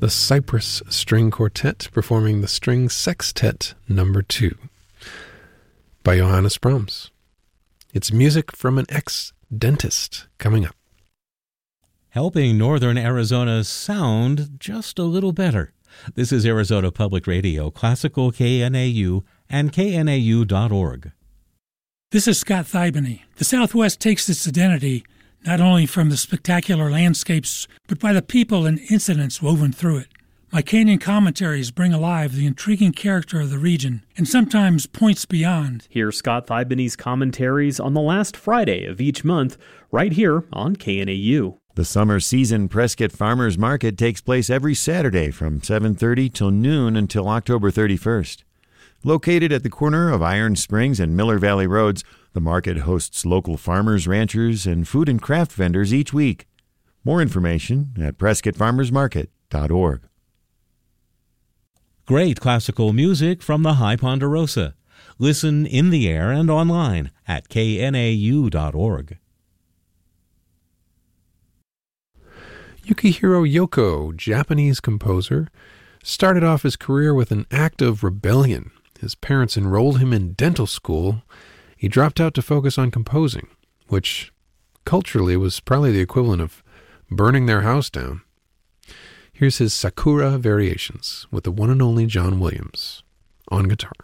the Cypress String Quartet performing the String Sextet No. 2 by Johannes Brahms. It's music from an ex-dentist coming up. Helping northern Arizona sound just a little better. This is Arizona Public Radio, Classical KNAU, and knau.org. This is Scott Thibany. The Southwest takes its identity not only from the spectacular landscapes, but by the people and incidents woven through it. My Canyon commentaries bring alive the intriguing character of the region, and sometimes points beyond. Hear Scott Thibany's commentaries on the last Friday of each month, right here on KNAU. The summer season Prescott Farmers Market takes place every Saturday from 7:30 till noon until October 31st. Located at the corner of Iron Springs and Miller Valley Roads, the market hosts local farmers, ranchers, and food and craft vendors each week. More information at PrescottFarmersMarket.org. Great classical music from the High Ponderosa. Listen in the air and online at knau.org. Yukihiro Yoko, Japanese composer, started off his career with an act of rebellion. His parents enrolled him in dental school. He dropped out to focus on composing, which culturally was probably the equivalent of burning their house down. Here's his Sakura Variations with the one and only John Williams on guitar.